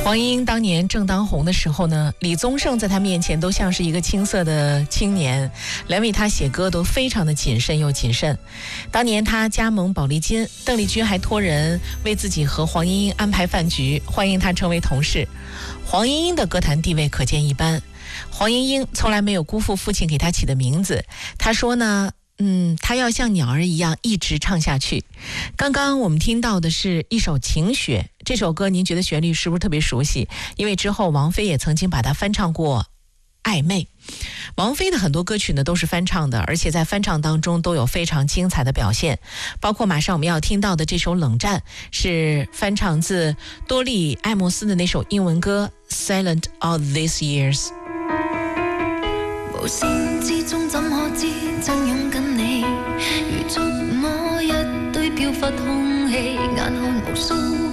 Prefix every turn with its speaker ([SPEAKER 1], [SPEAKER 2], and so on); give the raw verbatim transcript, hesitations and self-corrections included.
[SPEAKER 1] 黄莺当年正当红的时候呢，李宗盛在她面前都像是一个青涩的青年，连为她写歌都非常的谨慎又谨慎。当年她加盟宝丽金，邓丽君还托人为自己和黄莺莺安排饭局，欢迎她成为同事。黄莺莺的歌坛地位可见一斑，黄莺莺从来没有辜负父亲给她起的名字。她说呢，嗯，她要像鸟儿一样一直唱下去。刚刚我们听到的是一首《晴雪》，这首歌您觉得旋律是不是特别熟悉？因为之后王菲也曾经把它翻唱过《暧昧》。王菲的很多歌曲呢都是翻唱的，而且在翻唱当中都有非常精彩的表现，包括马上我们要听到的这首《冷战》是翻唱自多莉·艾默斯的那首英文歌《Silent All These Years》。
[SPEAKER 2] 無聲之中怎可知真擁緊你，如觸摸一堆飄忽空氣，眼看無數